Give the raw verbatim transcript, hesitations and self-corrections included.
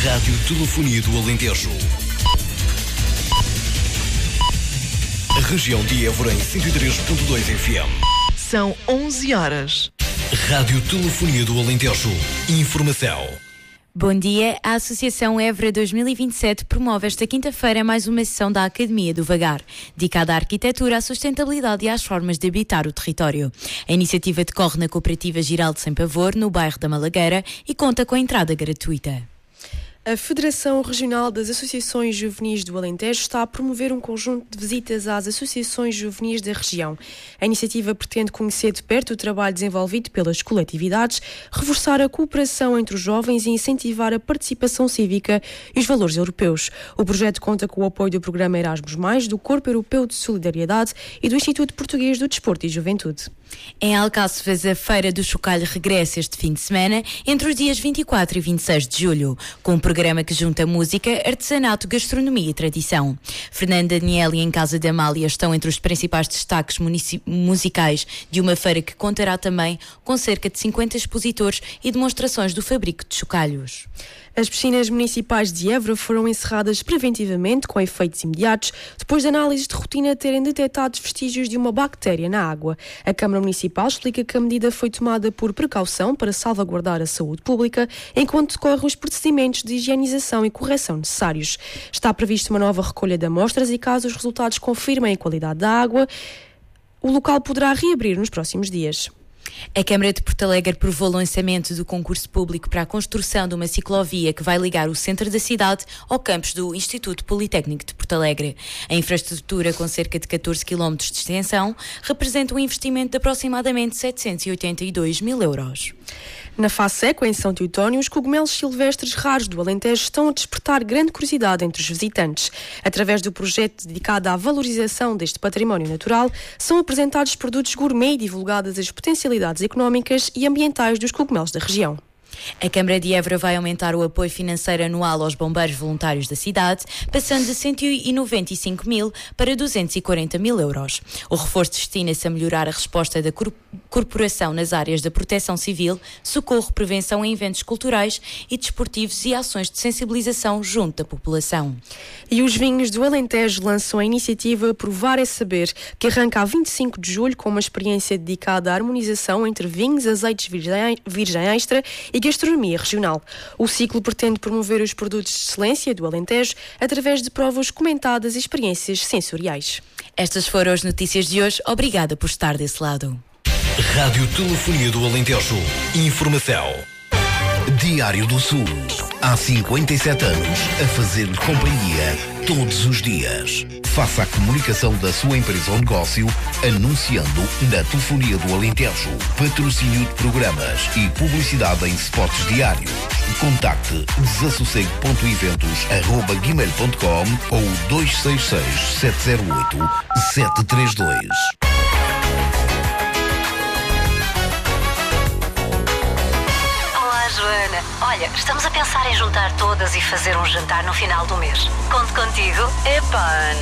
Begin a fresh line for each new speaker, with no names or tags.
Rádio Telefonia do Alentejo. A região de Évora em cento e três ponto dois F M.
São onze horas.
Rádio Telefonia do Alentejo. Informação.
Bom dia. A Associação Évora dois mil e vinte e sete promove esta quinta-feira mais uma sessão da Academia do Vagar, dedicada à arquitetura, à sustentabilidade e às formas de habitar o território. A iniciativa decorre na Cooperativa Giraldo Sem Pavor, no bairro da Malagueira, e conta com a entrada gratuita.
A Federação Regional das Associações Juvenis do Alentejo está a promover um conjunto de visitas às associações juvenis da região. A iniciativa pretende conhecer de perto o trabalho desenvolvido pelas coletividades, reforçar a cooperação entre os jovens e incentivar a participação cívica e os valores europeus. O projeto conta com o apoio do programa Erasmus+, do Corpo Europeu de Solidariedade e do Instituto Português do Desporto e Juventude.
Em Alcáçovas, a Feira do Chocalho regressa este fim de semana, entre os dias vinte e quatro e vinte e seis de julho, com um programa que junta música, artesanato, gastronomia e tradição. Fernando Daniel e Em Casa da Amália estão entre os principais destaques munici- musicais de uma feira que contará também com cerca de cinquenta expositores e demonstrações do fabrico de chocalhos.
As piscinas municipais de Évora foram encerradas preventivamente, com efeitos imediatos, depois de análises de rotina terem detectado vestígios de uma bactéria na água. A Câmara Municipal explica que a medida foi tomada por precaução para salvaguardar a saúde pública, enquanto decorrem os procedimentos de higienização e correção necessários. Está prevista uma nova recolha de amostras e, caso os resultados confirmem a qualidade da água, o local poderá reabrir nos próximos dias.
A Câmara de Porto Alegre aprovou o lançamento do concurso público para a construção de uma ciclovia que vai ligar o centro da cidade ao campus do Instituto Politécnico de Porto Alegre. A infraestrutura, com cerca de catorze quilómetros de extensão, representa um investimento de aproximadamente setecentos e oitenta e dois mil euros.
Na Faceco, em São Teutónio, os cogumelos silvestres raros do Alentejo estão a despertar grande curiosidade entre os visitantes. Através do projeto dedicado à valorização deste património natural, são apresentados produtos gourmet e divulgadas as potencialidades económicas e ambientais dos cogumelos da região.
A Câmara de Évora vai aumentar o apoio financeiro anual aos bombeiros voluntários da cidade, passando de cento e noventa e cinco mil para duzentos e quarenta mil euros. O reforço destina-se a melhorar a resposta da corporação nas áreas da proteção civil, socorro, prevenção em eventos culturais e desportivos e ações de sensibilização junto da população.
E os vinhos do Alentejo lançam a iniciativa Provar é Saber, que arranca a vinte e cinco de julho com uma experiência dedicada à harmonização entre vinhos, azeites virgem, virgem extra e gastronomia regional. O ciclo pretende promover os produtos de excelência do Alentejo através de provas comentadas e experiências sensoriais.
Estas foram as notícias de hoje. Obrigada por estar desse lado.
Rádio Telefonia do Alentejo. Informação. Diário do Sul. Há cinquenta e sete anos a fazer-lhe companhia todos os dias. Faça a comunicação da sua empresa ou negócio anunciando na Telefonia do Alentejo, patrocínio de programas e publicidade em spots diários. Contacte desassossego ponto eventos arroba gmail ponto com ou dois seis seis, sete zero oito, sete três dois.
Joana, olha, estamos a pensar em juntar todas e fazer um jantar no final do mês. Conto contigo? Epá,